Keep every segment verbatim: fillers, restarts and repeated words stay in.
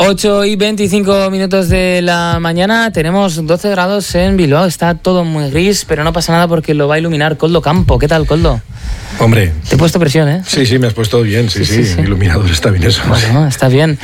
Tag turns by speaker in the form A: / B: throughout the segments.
A: ocho y veinticinco minutos de la mañana, tenemos doce grados en Bilbao, está todo muy gris, pero no pasa nada porque lo va a iluminar Koldo Campo. ¿Qué tal, Koldo?
B: Hombre.
A: Te he puesto presión, ¿eh?
B: Sí, sí, me has puesto bien, sí, sí,
A: sí, sí, sí.
B: Iluminador, está bien eso.
A: Bueno, está bien.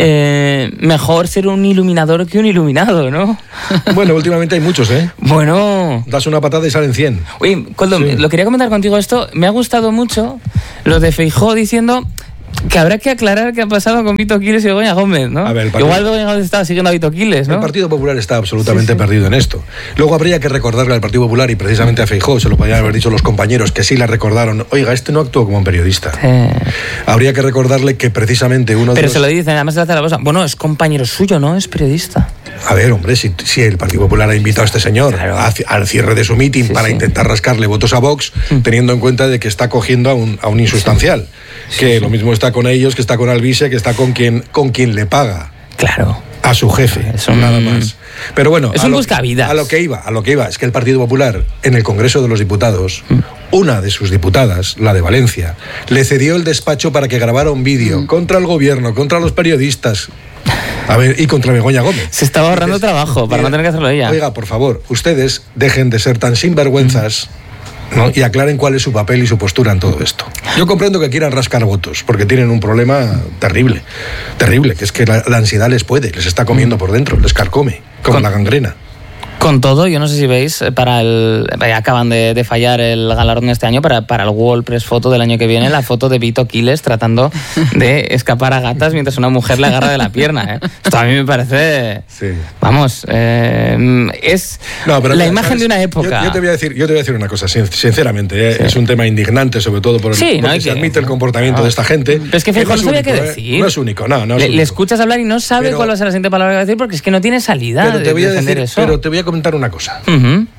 A: Eh, mejor ser un iluminador que un iluminado, ¿no?
B: Bueno, últimamente hay muchos, ¿eh?
A: Bueno.
B: Das una patada y salen cien.
A: Oye, Koldo, sí. Lo quería comentar contigo esto. Me ha gustado mucho lo de Feijóo diciendo que habrá que aclarar qué ha pasado con Vito Quiles y Begoña Gómez, ¿no? A ver, partido, igual Begoña Gómez estaba siguiendo a Vito Quiles, ¿no?
B: El Partido Popular está absolutamente sí, sí. perdido en esto. Luego habría que recordarle al Partido Popular y precisamente a Feijóo, se lo podrían haber dicho los compañeros que sí le recordaron, oiga, este no actuó como un periodista. Sí. Habría que recordarle que precisamente uno de
A: Pero
B: los...
A: se lo dicen, además se hace la cosa, bueno, es compañero suyo, ¿no? Es periodista.
B: A ver, hombre, si, si el Partido Popular ha invitado a este señor claro. a, al cierre de su mitin sí, para sí. intentar rascarle votos a Vox, mm. teniendo en cuenta de que está cogiendo a un, a un insustancial, sí. que sí, lo mismo está con ellos, que está con Alvise, que está con quien, con quien le paga.
A: Claro.
B: A su jefe,
A: es un,
B: nada más. Pero bueno,
A: es un buscavidas.
B: A lo que iba, a lo que iba, es que el Partido Popular, en el Congreso de los Diputados, mm. una de sus diputadas, la de Valencia, le cedió el despacho para que grabara un vídeo mm. contra el gobierno, contra los periodistas. A ver, y contra Begoña Gómez.
A: Se estaba ahorrando Entonces, trabajo para mira, no tener que hacerlo ella.
B: Oiga, por favor, ustedes dejen de ser tan sinvergüenzas, ¿no? Y aclaren cuál es su papel y su postura en todo esto. Yo comprendo que quieran rascar votos, porque tienen un problema terrible, terrible, que es que la, la ansiedad les puede, les está comiendo por dentro, les carcome, como Con... la gangrena.
A: Con todo, yo no sé si veis, para el acaban de, de fallar el galardón este año, para, para el World Press Photo del año que viene, la foto de Vito Quiles tratando de escapar a gatas mientras una mujer le agarra de la pierna. ¿eh? Esto a mí me parece... Sí. Vamos, eh, es no, pero la mira, imagen ¿sabes? de una época.
B: Yo, yo, te voy a decir, yo te voy a decir una cosa, sinceramente, ¿eh? sí. es un tema indignante, sobre todo por el,
A: sí,
B: porque
A: no,
B: se
A: que,
B: admite el comportamiento no. de esta gente.
A: Pero es que Feijóo no sabía qué decir.
B: No es único, no, no es
A: le,
B: único.
A: le escuchas hablar y no sabe pero, cuál va a ser la siguiente palabra que va a decir porque es que no tiene salida
B: pero te
A: de
B: voy a
A: defender
B: decir,
A: eso.
B: Pero te voy a comentar una cosa.
A: Uh-huh.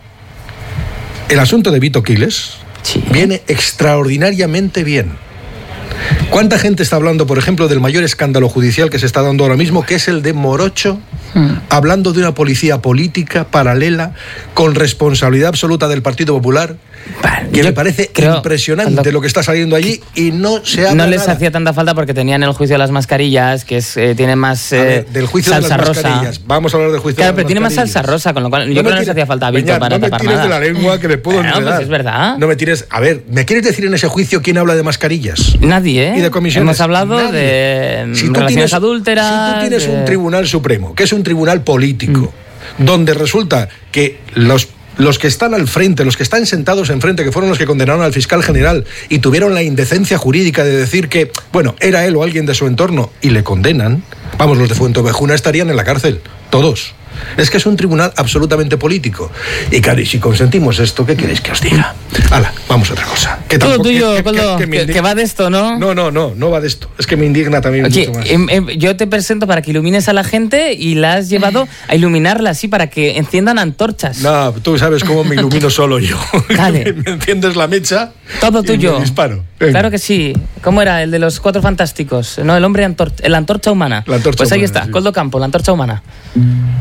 B: El asunto de Vito Quiles sí. viene extraordinariamente bien. ¿Cuánta gente está hablando, por ejemplo, del mayor escándalo judicial que se está dando ahora mismo, que es el de Morocho, hmm. hablando de una policía política paralela con responsabilidad absoluta del Partido Popular? Que me parece creo, impresionante cuando, lo que está saliendo allí y no se habla
A: No les
B: nada.
A: hacía tanta falta porque tenían el juicio de las mascarillas, que es, eh, tiene más eh,
B: ver, del juicio
A: salsa
B: de las
A: rosa.
B: Mascarillas. Vamos a hablar del juicio
A: claro,
B: de las
A: pero tiene más salsa rosa, con lo cual no yo creo que no les hacía falta a Vito Beñat, para
B: no
A: tapar
B: me tires
A: nada.
B: de la lengua que le puedo
A: bueno,
B: enredar.
A: Pues es verdad.
B: No me tires... A ver, ¿me quieres decir en ese juicio quién habla de mascarillas?
A: Nadie, ¿eh?
B: Y de comisiones.
A: Hemos hablado
B: Nadie.
A: de
B: si
A: relaciones
B: tienes,
A: adúlteras...
B: Si tú tienes
A: de...
B: un tribunal supremo, que es un tribunal político, mm. donde resulta que los... Los que están al frente, los que están sentados enfrente, que fueron los que condenaron al fiscal general y tuvieron la indecencia jurídica de decir que, bueno, era él o alguien de su entorno y le condenan, vamos, los de Fuentovejuna estarían en la cárcel, todos. Es que es un tribunal absolutamente político. Y claro, y si consentimos esto, ¿qué queréis que os diga? Hala, vamos a otra cosa.
A: Que todo tuyo, que, Koldo, que, que, que, que va de esto, ¿no?
B: No, no, no, no va de esto. Es que me indigna también
A: Oye,
B: mucho más.
A: Em, em, yo te presento para que ilumines a la gente y la has llevado a iluminarla así para que enciendan antorchas.
B: No, tú sabes cómo me ilumino solo yo.
A: Dale.
B: Me enciendes la mecha.
A: Todo tuyo.
B: Y me disparo. Venga.
A: Claro que sí. ¿Cómo era? El de los Cuatro Fantásticos. No, el hombre antorcha, la antorcha humana.
B: La antorcha
A: pues ahí
B: humana,
A: está,
B: sí.
A: Koldo Campo, la antorcha humana.